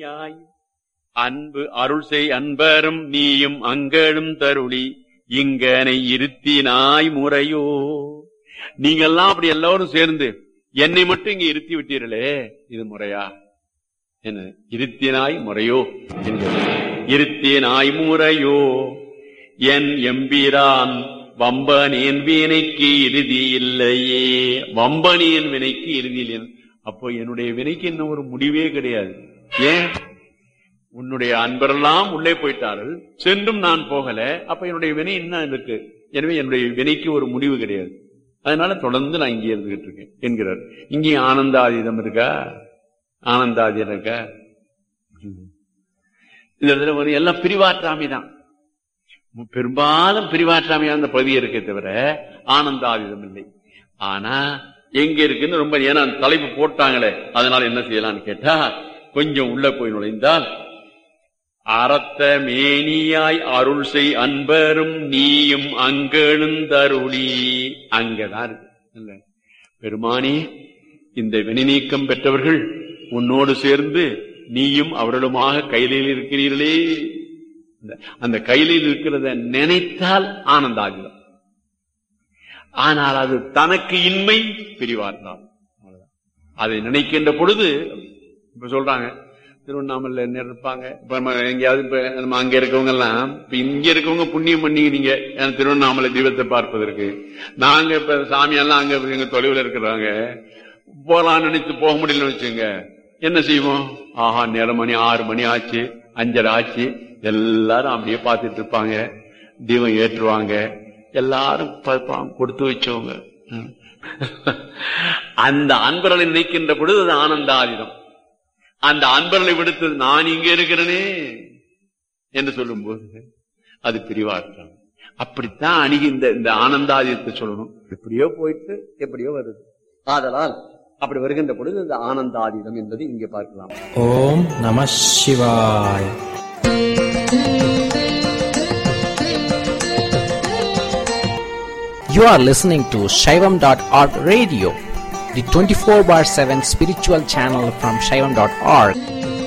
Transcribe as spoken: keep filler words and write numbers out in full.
மேனியாய் அன்பு அருள் செய் அன்பரும் நீயும் அங்கழும் தருளி இங்கனை இருத்தினாய் முறையோ. நீங்கெல்லாம் அப்படி எல்லாரும் சேர்ந்து என்னை மட்டும் இங்க இருத்தி விட்டீர்களே, இது முறையா? என்ன இருத்தினாய் முறையோ என்கிறது. இருத்தினாய் முறையோ என் எம்பிரான் வம்பனியன் வினைக்கு இறுதி இல்லையே. வம்பனியன் வினைக்கு இறுதி இல்லை. அப்போ என்னுடைய வினைக்கு இன்னும் ஒரு முடிவே கிடையாது. ஏன்? உன்னுடைய அன்பரெல்லாம் உள்ளே போயிட்டார்கள், சென்றும் நான் போகல. அப்ப என்னுடைய வினை என்ன இருக்கு? எனவே என்னுடைய வினைக்கு ஒரு முடிவு கிடையாது. அதனால தொடர்ந்து நான் இங்கே இருந்துகிட்டு இருக்கேன் என்கிறார். இங்கே ஆனந்தாதீதம் இருக்கா? ஆனந்தாதீதம் இருக்கா? இந்த இடத்துல ஒரு எல்லாம் பிரிவாற்றாமை தான். பெரும்பாலும் பிரிவாற்றாமையா அந்த பகுதி இருக்கே தவிர ஆனந்தாதீதம் இல்லை. ஆனா எங்க இருக்குன்னு ரொம்ப, ஏன்னா தலைப்பு போட்டாங்களே, அதனால என்ன செய்யலாம்னு கேட்டா, கொஞ்சம் உள்ள போய் நுழைந்தால் அறத்த மேனியாய் அருள் செய் அன்பரும் நீயும் அங்கெழுந்தருளி, அங்கதான் இருக்கு. பெருமானே, இந்த வினை நீக்கம் பெற்றவர்கள் உன்னோடு சேர்ந்து நீயும் அவர்களுமாக கையிலில் இருக்கிறீர்களே, அந்த கையிலில் இருக்கிறத நினைத்தால் ஆனந்தாகிதம். ஆனால் அது தனக்கு இன்மை பிரிவார்த்தான். அதை நினைக்கின்ற பொழுது இப்ப சொல்றாங்க திருவண்ணாமலை இருப்பாங்க, இப்ப எங்கேயாவது இப்ப நம்ம அங்க இருக்கவங்க எல்லாம் இப்ப இங்க இருக்கவங்க புண்ணியம் பண்ணிக்கிறீங்க திருவண்ணாமலை தீபத்தை பார்ப்பதற்கு. நாங்க இப்ப சாமியெல்லாம் அங்க எங்க தொலைவில் இருக்கிறாங்க, போலான்னு நினைச்சு போக முடியலன்னு வச்சுங்க, என்ன செய்வோம்? ஆஹா, நேரம் மணி ஆறு மணி ஆச்சு, அஞ்சரை ஆச்சு, எல்லாரும் அப்படியே பார்த்துட்டு இருப்பாங்க, தீபம் ஏற்றுவாங்க, எல்லாரும் கொடுத்து வச்சவங்க. அந்த அன்பர்களை நினைக்கின்ற பொழுது அது ஆனந்தாதீதம். அந்த அன்பர்களை விடுத்தது நான் இங்க இருக்கிறேனே என்று சொல்லும் போது அது பிரிவாற்றம். அப்படித்தான் அணுகி இந்த இந்த ஆனந்தாதீதத்தை சொல்லணும். எப்படியோ போயிட்டு எப்படியோ வருது. ஆதலால் அப்படி வருகின்ற பொழுது இந்த ஆனந்தாதீதம் என்பது இங்கே பார்க்கலாம். ஓம் நம சிவாய். You are listening to Shaivam dot org radio, the twenty-four bar seven spiritual channel from Shaivam dot org.